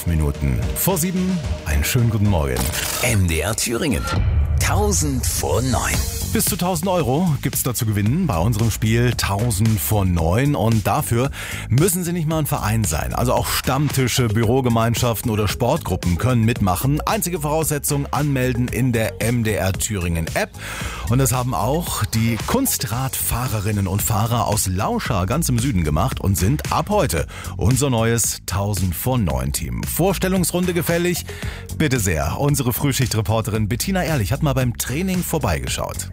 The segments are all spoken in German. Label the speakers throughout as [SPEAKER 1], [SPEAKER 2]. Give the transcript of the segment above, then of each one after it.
[SPEAKER 1] 5 Minuten vor 7. Einen schönen guten Morgen.
[SPEAKER 2] MDR Thüringen. 1000 vor 9.
[SPEAKER 1] Bis zu 1000 Euro gibt's da zu gewinnen bei unserem Spiel 1000 vor 9. Und dafür müssen Sie nicht mal ein Verein sein. Also auch Stammtische, Bürogemeinschaften oder Sportgruppen können mitmachen. Einzige Voraussetzung, anmelden in der MDR Thüringen App. Und das haben auch die Kunstradfahrerinnen und Fahrer aus Lauscha ganz im Süden gemacht und sind ab heute unser neues 1000 vor 9 Team. Vorstellungsrunde gefällig? Bitte sehr. Unsere Frühschichtreporterin Bettina Ehrlich hat mal beim Training vorbeigeschaut.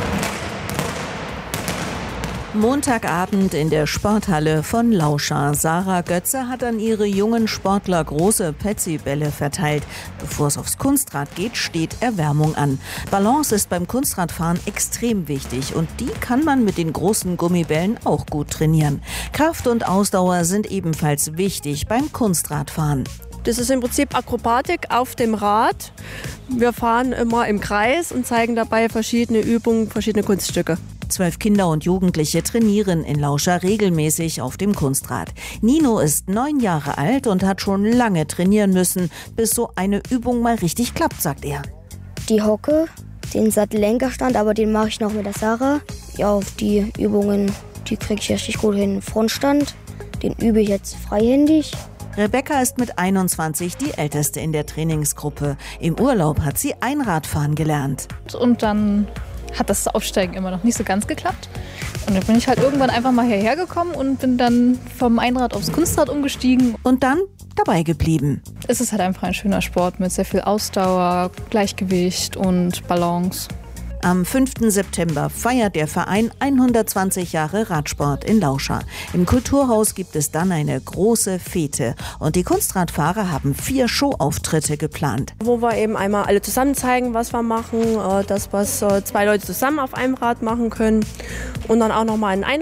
[SPEAKER 3] Montagabend in der Sporthalle von Lauscha. Sarah Götze hat an ihre jungen Sportler große Petsy-Bälle verteilt. Bevor es aufs Kunstrad geht, steht Erwärmung an. Balance ist beim Kunstradfahren extrem wichtig und die kann man mit den großen Gummibällen auch gut trainieren. Kraft und Ausdauer sind ebenfalls wichtig beim Kunstradfahren.
[SPEAKER 4] Das ist im Prinzip Akrobatik auf dem Rad. Wir fahren immer im Kreis und zeigen dabei verschiedene Übungen, verschiedene Kunststücke.
[SPEAKER 3] 12 Kinder und Jugendliche trainieren in Lauscha regelmäßig auf dem Kunstrad. Nino ist 9 Jahre alt und hat schon lange trainieren müssen, bis so eine Übung mal richtig klappt, sagt er.
[SPEAKER 5] Die Hocke, den Sattellenkerstand, aber den mache ich noch mit der Sarah. Ja, auf die Übungen, die kriege ich richtig gut hin. Frontstand, den übe ich jetzt freihändig.
[SPEAKER 3] Rebecca ist mit 21 die Älteste in der Trainingsgruppe. Im Urlaub hat sie Einradfahren gelernt.
[SPEAKER 6] Und dann hat das Aufsteigen immer noch nicht so ganz geklappt. Und dann bin ich halt irgendwann einfach mal hierher gekommen und bin dann vom Einrad aufs Kunstrad umgestiegen.
[SPEAKER 3] Und dann dabei geblieben.
[SPEAKER 6] Es ist halt einfach ein schöner Sport mit sehr viel Ausdauer, Gleichgewicht und Balance.
[SPEAKER 3] Am 5. September feiert der Verein 120 Jahre Radsport in Lauscha. Im Kulturhaus gibt es dann eine große Fete. Und die Kunstradfahrer haben 4 Showauftritte geplant.
[SPEAKER 4] Wo wir eben einmal alle zusammen zeigen, was wir machen, das, was 2 Leute zusammen auf einem Rad machen können. Und dann auch nochmal ein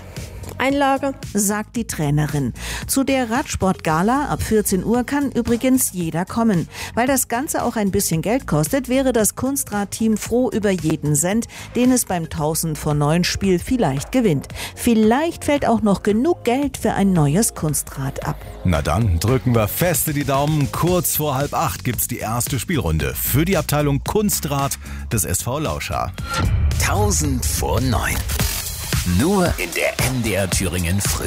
[SPEAKER 4] Einlage,
[SPEAKER 3] sagt die Trainerin. Zu der Radsportgala ab 14 Uhr kann übrigens jeder kommen. Weil das Ganze auch ein bisschen Geld kostet, wäre das Kunstradteam froh über jeden Cent, den es beim 1000 vor 9 Spiel vielleicht gewinnt. Vielleicht fällt auch noch genug Geld für ein neues Kunstrad ab.
[SPEAKER 1] Na dann drücken wir feste die Daumen. Kurz vor 7:30 gibt's die erste Spielrunde für die Abteilung Kunstrad des SV Lauscha.
[SPEAKER 2] 1000 vor 9. Nur in der MDR Thüringen Früh.